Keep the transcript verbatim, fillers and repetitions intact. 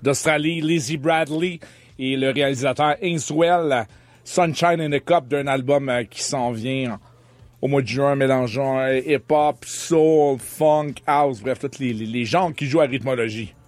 d'Australie, Lizzie Bradley, et le réalisateur Ainswell, Sunshine in the Cup, d'un album euh, qui s'en vient au mois de juin, mélangeant euh, hip-hop, soul, funk, house, bref, tous les, les, les genres qui jouent à rythmologie.